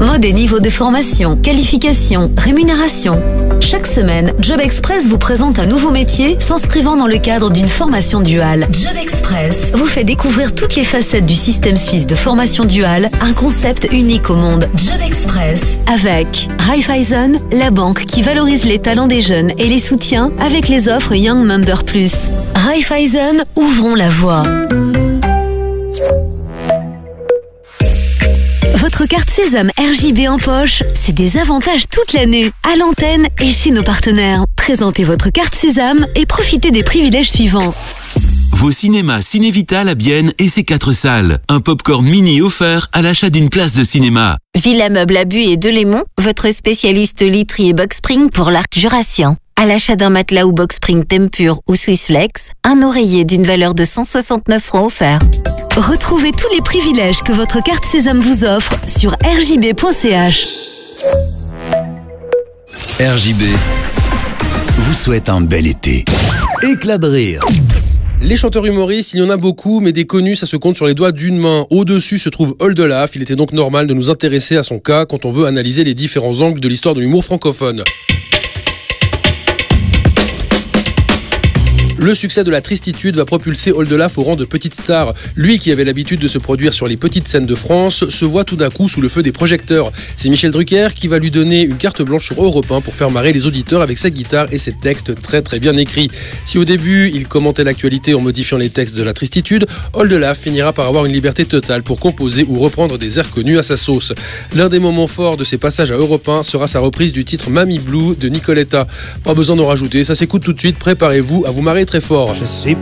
Mode et niveau de formation, qualification, rémunération. Chaque semaine, Job Express vous présente un nouveau métier s'inscrivant dans le cadre d'une formation duale. Job Express vous fait découvrir toutes les facettes du système suisse de formation duale, un concept unique au monde. Job Express avec Raiffeisen, la banque qui valorise les talents des jeunes et les soutient avec les offres Young Member Plus. Raiffeisen, ouvrons la voie. Votre carte Sésame RJB en poche, c'est des avantages toute l'année, à l'antenne et chez nos partenaires. Présentez votre carte Sésame et profitez des privilèges suivants. Vos cinémas Cinévital à Bienne et ses 4 salles. Un popcorn mini offert à l'achat d'une place de cinéma. Villa Meuble à Buis et Delémont, votre spécialiste literie et box spring pour l'arc jurassien. À l'achat d'un matelas ou box spring Tempur ou Swissflex, un oreiller d'une valeur de 169 francs offert. Retrouvez tous les privilèges que votre carte Sésame vous offre sur rjb.ch. RJB vous souhaite un bel été. Éclat de rire. Les chanteurs humoristes, il y en a beaucoup, mais des connus, ça se compte sur les doigts d'une main. Au-dessus se trouve Oldelaf. Il était donc normal de nous intéresser à son cas quand on veut analyser les différents angles de l'histoire de l'humour francophone. Le succès de La Tristitude va propulser Oldelaf au rang de petite star. Lui qui avait l'habitude de se produire sur les petites scènes de France se voit tout d'un coup sous le feu des projecteurs. C'est Michel Drucker qui va lui donner une carte blanche sur Europe 1 pour faire marrer les auditeurs avec sa guitare et ses textes très bien écrits. Si au début il commentait l'actualité en modifiant les textes de La Tristitude, Oldelaf finira par avoir une liberté totale pour composer ou reprendre des airs connus à sa sauce. L'un des moments forts de ses passages à Europe 1 sera sa reprise du titre Mamie Blue de Nicoletta. Pas besoin d'en rajouter, ça s'écoute tout de suite, préparez-vous à vous marrer très fort. Je suis